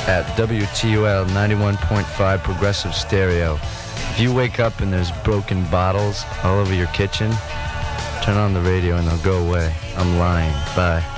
at WTUL 91.5 Progressive Stereo. If you wake up and there's broken bottles all over your kitchen, turn on the radio and they'll go away. I'm lying. Bye.